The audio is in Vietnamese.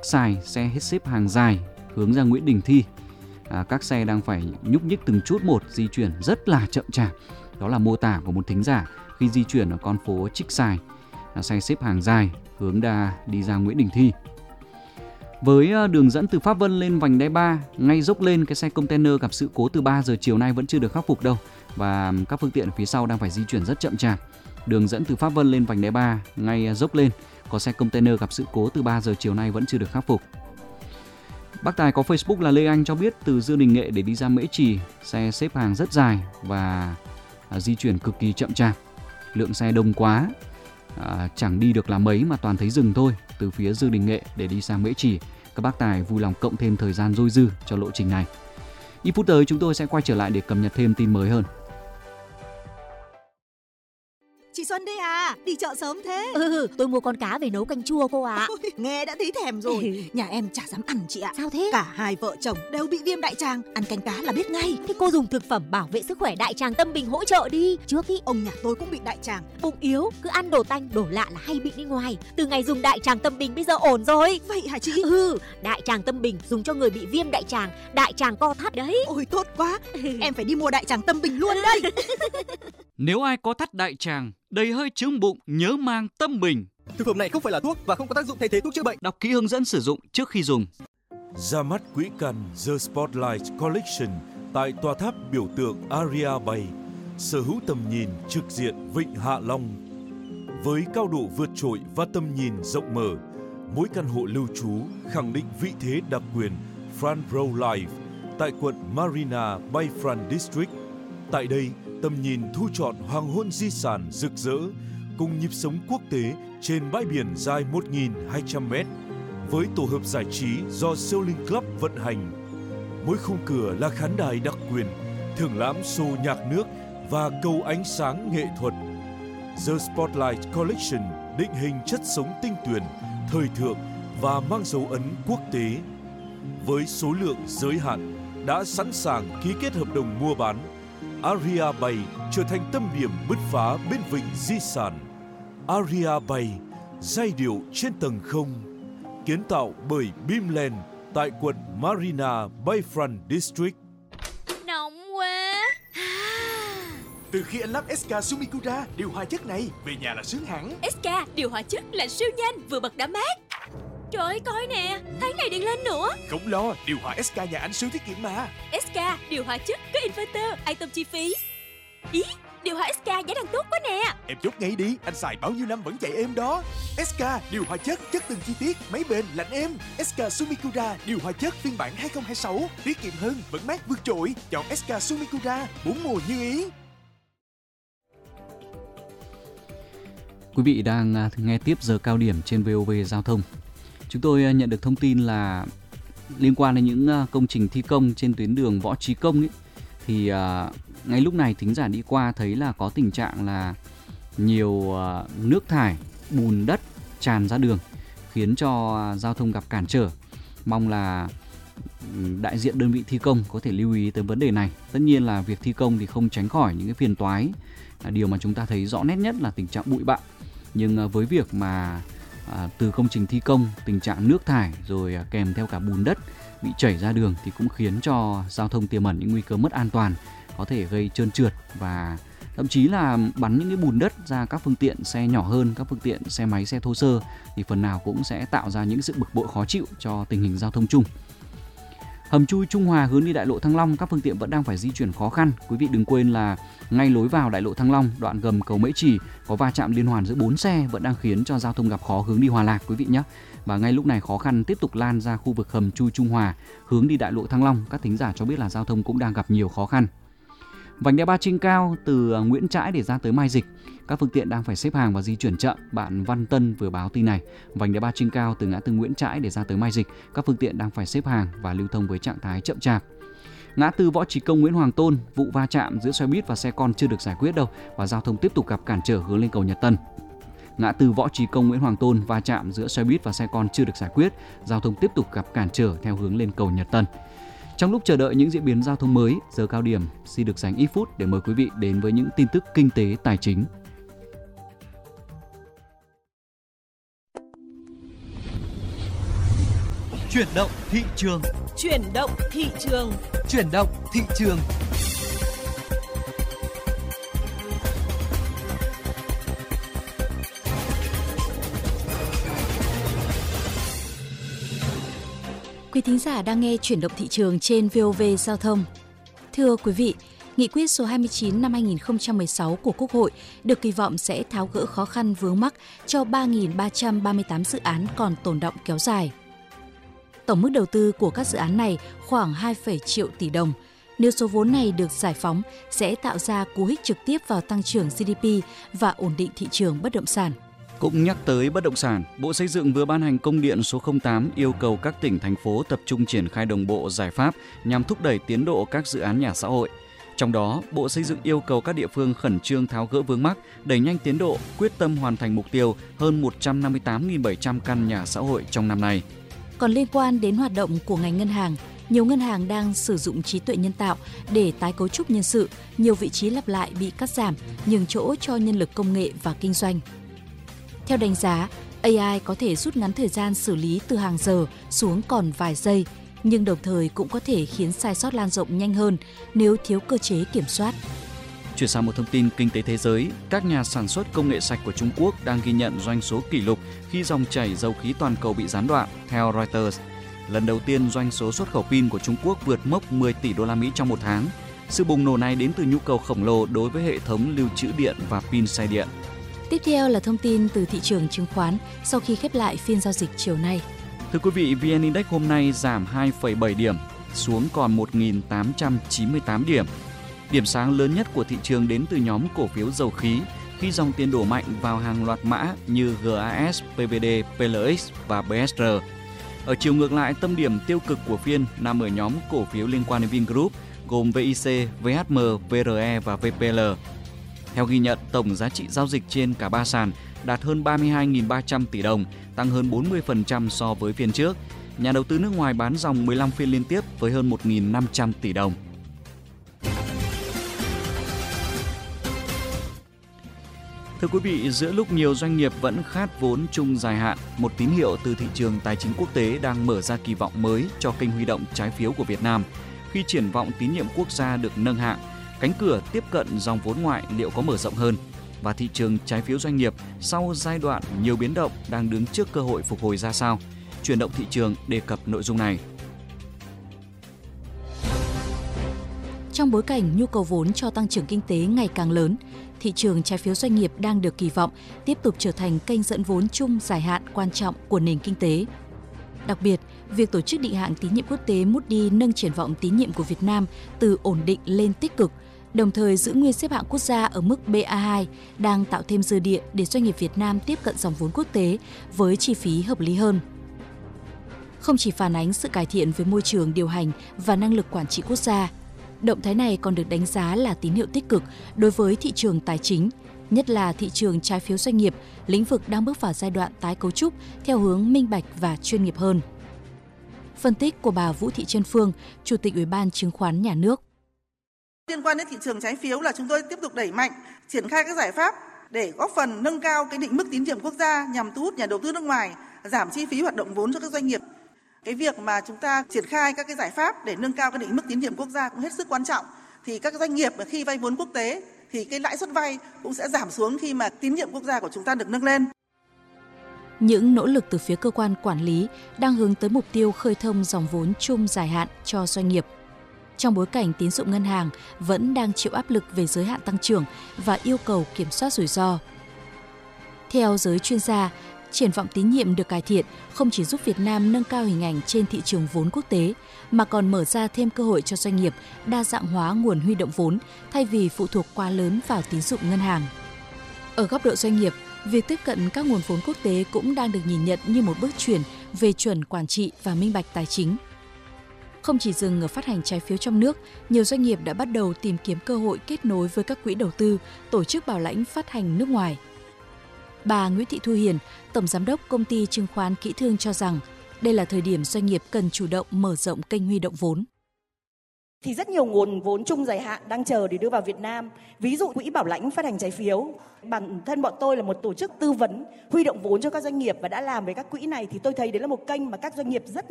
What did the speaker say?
xài, xe hết xếp hàng dài hướng ra Nguyễn Đình Thi. Các xe đang phải nhúc nhích từng chút một, di chuyển rất là chậm chạp. Đó là mô tả của một thính giả khi di chuyển ở con phố Trích Xài. Xe xếp hàng dài hướng đi ra Nguyễn Đình Thi. Với đường dẫn từ Pháp Vân lên vành đai 3, ngay dốc lên, cái xe container gặp sự cố từ 3 giờ chiều nay vẫn chưa được khắc phục đâu, và các phương tiện phía sau đang phải di chuyển rất chậm chạp. Đường dẫn từ Pháp Vân lên vành đai 3, ngay dốc lên, có xe container gặp sự cố từ 3 giờ chiều nay vẫn chưa được khắc phục. Bác Tài có Facebook là Lê Anh cho biết từ Dương Đình Nghệ để đi ra Mễ Trì, xe xếp hàng rất dài và di chuyển cực kỳ chậm chạp. Lượng xe đông quá, chẳng đi được là mấy mà toàn thấy dừng thôi. Từ phía Dương Đình Nghệ để đi sang Mễ Trì, các bác Tài vui lòng cộng thêm thời gian dôi dư cho lộ trình này. Ít phút tới chúng tôi sẽ quay trở lại để cập nhật thêm tin mới hơn. Chị Xuân đây à, đi chợ sớm thế? Tôi mua con cá về nấu canh chua cô ạ. Ôi, nghe đã thấy thèm rồi. Nhà em chả dám ăn chị ạ. Sao thế? Cả hai vợ chồng đều bị viêm đại tràng, ăn canh cá là biết ngay. Thế cô dùng thực phẩm bảo vệ sức khỏe đại tràng Tâm Bình hỗ trợ đi. Trước ý ông nhà tôi cũng bị đại tràng. Bụng yếu, cứ ăn đồ tanh, đồ lạ là hay bị đi ngoài. Từ ngày dùng đại tràng Tâm Bình bây giờ ổn rồi. Vậy hả chị? Đại tràng Tâm Bình dùng cho người bị viêm đại tràng co thắt đấy. Ôi tốt quá, em phải đi mua đại tràng Tâm Bình luôn đây. Nếu ai có thắt đại tràng, đầy hơi chướng bụng, nhớ mang Tâm Bình. Thực phẩm này không phải là thuốc và không có tác dụng thay thế thuốc chữa bệnh. Đọc kỹ hướng dẫn sử dụng trước khi dùng. Ra mắt quỹ căn The Spotlight Collection tại tòa tháp biểu tượng Aria Bay, sở hữu tầm nhìn trực diện Vịnh Hạ Long. Với cao độ vượt trội và tầm nhìn rộng mở, mỗi căn hộ lưu trú khẳng định vị thế đặc quyền Front Row Life tại quận Marina Bayfront District. Tại đây, tầm nhìn thu trọn hoàng hôn di sản rực rỡ cùng nhịp sống quốc tế trên bãi biển dài 1.200m với tổ hợp giải trí do Sailing Club vận hành. Mỗi khung cửa là khán đài đặc quyền, thưởng lãm show nhạc nước và cầu ánh sáng nghệ thuật. The Spotlight Collection định hình chất sống tinh tuyền, thời thượng và mang dấu ấn quốc tế. Với số lượng giới hạn, đã sẵn sàng ký kết hợp đồng mua bán. Aria Bay trở thành tâm điểm bứt phá bên vịnh di sản. Aria Bay, giai điệu trên tầng không, kiến tạo bởi Beamland tại quận Marina Bayfront District. Nóng quá. Từ khi anh lắp SK Sumikura điều hòa chất này, về nhà là sướng hẳn. SK điều hòa chất là siêu nhanh, vừa bật đã mát. Trời ơi, coi nè, tháng này điện lên nữa. Không lo, điều hòa SK nhà anh siêu tiết kiệm mà. SK điều hòa chất có inverter, an tâm chi phí. Ý, điều hòa SK giá đang tốt quá nè. Em chốt ngay đi, anh xài bao nhiêu năm vẫn chạy êm đó. SK điều hòa chất từng chi tiết, máy bền, lạnh êm. SK Sumikura điều hòa chất phiên bản 2026, tiết kiệm hơn, vẫn mát vượt trội. Chọn SK Sumikura, 4 mùa như ý. Quý vị đang nghe tiếp giờ cao điểm trên VOV Giao thông. Chúng tôi nhận được thông tin là liên quan đến những công trình thi công trên tuyến đường Võ Trí Công ấy, thì ngay lúc này thính giả đi qua thấy là có tình trạng là nhiều nước thải, bùn đất tràn ra đường khiến cho giao thông gặp cản trở. Mong là đại diện đơn vị thi công có thể lưu ý tới vấn đề này. Tất nhiên là việc thi công thì không tránh khỏi những cái phiền toái. Điều mà chúng ta thấy rõ nét nhất là tình trạng bụi bặm. Nhưng với việc mà từ công trình thi công, tình trạng nước thải rồi kèm theo cả bùn đất bị chảy ra đường thì cũng khiến cho giao thông tiềm ẩn những nguy cơ mất an toàn, có thể gây trơn trượt và thậm chí là bắn những cái bùn đất ra các phương tiện xe nhỏ hơn, các phương tiện xe máy, xe thô sơ, thì phần nào cũng sẽ tạo ra những sự bực bội khó chịu cho tình hình giao thông chung. Hầm chui Trung Hòa hướng đi đại lộ Thăng Long, các phương tiện vẫn đang phải di chuyển khó khăn. Quý vị đừng quên là ngay lối vào đại lộ Thăng Long, đoạn gầm cầu Mễ Trì có va chạm liên hoàn giữa 4 xe vẫn đang khiến cho giao thông gặp khó hướng đi Hòa Lạc quý vị nhé. Và ngay lúc này khó khăn tiếp tục lan ra khu vực hầm chui Trung Hòa hướng đi đại lộ Thăng Long. Các thính giả cho biết là giao thông cũng đang gặp nhiều khó khăn. Vành đai 3 trên cao từ Nguyễn Trãi để ra tới Mai Dịch, các phương tiện đang phải xếp hàng và di chuyển chậm. Bạn Văn Tân vừa báo tin này. Vành đai 3 trên cao từ ngã tư Nguyễn Trãi để ra tới Mai Dịch, các phương tiện đang phải xếp hàng và lưu thông với trạng thái chậm chạp. Ngã tư Võ Trí Công Nguyễn Hoàng Tôn, vụ va chạm giữa xe buýt và xe con chưa được giải quyết đâu và giao thông tiếp tục gặp cản trở hướng lên cầu Nhật Tân. Ngã tư Võ Trí Công Nguyễn Hoàng Tôn, va chạm giữa xe buýt và xe con chưa được giải quyết, giao thông tiếp tục gặp cản trở theo hướng lên cầu Nhật Tân. Trong lúc chờ đợi những diễn biến giao thông mới, giờ cao điểm xin được dành ít phút để mời quý vị đến với những tin tức kinh tế tài chính. Chuyển động thị trường. Chuyển động thị trường. Chuyển động thị trường. Quý thính giả đang nghe Chuyển động thị trường trên VOV Giao thông. Thưa quý vị, Nghị quyết số 29 năm 2016 của Quốc hội được kỳ vọng sẽ tháo gỡ khó khăn vướng mắc cho 3.338 dự án còn tồn đọng kéo dài. Tổng mức đầu tư của các dự án này khoảng 2,7 triệu tỷ đồng. Nếu số vốn này được giải phóng, sẽ tạo ra cú hích trực tiếp vào tăng trưởng GDP và ổn định thị trường bất động sản. Cũng nhắc tới bất động sản, Bộ Xây dựng vừa ban hành công điện số 08 yêu cầu các tỉnh, thành phố tập trung triển khai đồng bộ giải pháp nhằm thúc đẩy tiến độ các dự án nhà xã hội. Trong đó, Bộ Xây dựng yêu cầu các địa phương khẩn trương tháo gỡ vướng mắc, đẩy nhanh tiến độ, quyết tâm hoàn thành mục tiêu hơn 158.700 căn nhà xã hội trong năm nay. Còn liên quan đến hoạt động của ngành ngân hàng, nhiều ngân hàng đang sử dụng trí tuệ nhân tạo để tái cấu trúc nhân sự, nhiều vị trí lặp lại bị cắt giảm, nhường chỗ cho nhân lực công nghệ và kinh doanh. Theo đánh giá, AI có thể rút ngắn thời gian xử lý từ hàng giờ xuống còn vài giây, nhưng đồng thời cũng có thể khiến sai sót lan rộng nhanh hơn nếu thiếu cơ chế kiểm soát. Chuyển sang một thông tin kinh tế thế giới, các nhà sản xuất công nghệ sạch của Trung Quốc đang ghi nhận doanh số kỷ lục khi dòng chảy dầu khí toàn cầu bị gián đoạn, theo Reuters. Lần đầu tiên doanh số xuất khẩu pin của Trung Quốc vượt mốc 10 tỷ đô la Mỹ trong một tháng. Sự bùng nổ này đến từ nhu cầu khổng lồ đối với hệ thống lưu trữ điện và pin xe điện. Tiếp theo là thông tin từ thị trường chứng khoán sau khi khép lại phiên giao dịch chiều nay. Thưa quý vị, VN Index hôm nay giảm 2,7 điểm, xuống còn 1.898 điểm. Điểm sáng lớn nhất của thị trường đến từ nhóm cổ phiếu dầu khí, khi dòng tiền đổ mạnh vào hàng loạt mã như GAS, PVD, PLX và BSR. Ở chiều ngược lại, tâm điểm tiêu cực của phiên nằm ở nhóm cổ phiếu liên quan đến Vingroup, gồm VIC, VHM, VRE và VPL. Theo ghi nhận, tổng giá trị giao dịch trên cả ba sàn đạt hơn 32.300 tỷ đồng, tăng hơn 40% so với phiên trước. Nhà đầu tư nước ngoài bán dòng 15 phiên liên tiếp với hơn 1.500 tỷ đồng. Thưa quý vị, giữa lúc nhiều doanh nghiệp vẫn khát vốn chung dài hạn, một tín hiệu từ thị trường tài chính quốc tế đang mở ra kỳ vọng mới cho kênh huy động trái phiếu của Việt Nam. Khi triển vọng tín nhiệm quốc gia được nâng hạng, cánh cửa tiếp cận dòng vốn ngoại liệu có mở rộng hơn? Và thị trường trái phiếu doanh nghiệp sau giai đoạn nhiều biến động đang đứng trước cơ hội phục hồi ra sao? Chuyển động thị trường đề cập nội dung này. Trong bối cảnh nhu cầu vốn cho tăng trưởng kinh tế ngày càng lớn, thị trường trái phiếu doanh nghiệp đang được kỳ vọng tiếp tục trở thành kênh dẫn vốn chung dài hạn quan trọng của nền kinh tế. Đặc biệt, việc tổ chức định hạng tín nhiệm quốc tế Moody nâng triển vọng tín nhiệm của Việt Nam từ ổn định lên tích cực, đồng thời giữ nguyên xếp hạng quốc gia ở mức BA2 đang tạo thêm dư địa để doanh nghiệp Việt Nam tiếp cận dòng vốn quốc tế với chi phí hợp lý hơn. Không chỉ phản ánh sự cải thiện về môi trường điều hành và năng lực quản trị quốc gia, động thái này còn được đánh giá là tín hiệu tích cực đối với thị trường tài chính, nhất là thị trường trái phiếu doanh nghiệp, lĩnh vực đang bước vào giai đoạn tái cấu trúc theo hướng minh bạch và chuyên nghiệp hơn. Phân tích của bà Vũ Thị Trân Phương, Chủ tịch Ủy ban Chứng khoán Nhà nước. Liên quan đến thị trường trái phiếu là chúng tôi tiếp tục đẩy mạnh, triển khai các giải pháp để góp phần nâng cao cái định mức tín nhiệm quốc gia nhằm thu hút nhà đầu tư nước ngoài, giảm chi phí hoạt động vốn cho các doanh nghiệp. Cái việc mà chúng ta triển khai các cái giải pháp để nâng cao cái định mức tín nhiệm quốc gia cũng hết sức quan trọng. Thì các doanh nghiệp khi vay vốn quốc tế thì cái lãi suất vay cũng sẽ giảm xuống khi mà tín nhiệm quốc gia của chúng ta được nâng lên. Những nỗ lực từ phía cơ quan quản lý đang hướng tới mục tiêu khơi thông dòng vốn chung dài hạn cho doanh nghiệp. Trong bối cảnh tín dụng ngân hàng vẫn đang chịu áp lực về giới hạn tăng trưởng và yêu cầu kiểm soát rủi ro. Theo giới chuyên gia, triển vọng tín nhiệm được cải thiện không chỉ giúp Việt Nam nâng cao hình ảnh trên thị trường vốn quốc tế, mà còn mở ra thêm cơ hội cho doanh nghiệp đa dạng hóa nguồn huy động vốn thay vì phụ thuộc quá lớn vào tín dụng ngân hàng. Ở góc độ doanh nghiệp, việc tiếp cận các nguồn vốn quốc tế cũng đang được nhìn nhận như một bước chuyển về chuẩn quản trị và minh bạch tài chính. Không chỉ dừng ở phát hành trái phiếu trong nước, nhiều doanh nghiệp đã bắt đầu tìm kiếm cơ hội kết nối với các quỹ đầu tư, tổ chức bảo lãnh phát hành nước ngoài. Bà Nguyễn Thị Thu Hiền, Tổng Giám đốc Công ty Chứng khoán Kỹ Thương cho rằng đây là thời điểm doanh nghiệp cần chủ động mở rộng kênh huy động vốn. Thì rất nhiều nguồn vốn chung dài hạn đang chờ để đưa vào Việt Nam. Ví dụ quỹ bảo lãnh phát hành trái phiếu. Bản thân bọn tôi là một tổ chức tư vấn huy động vốn cho các doanh nghiệp và đã làm với các quỹ này thì tôi thấy đấy là một kênh mà các doanh nghiệp rất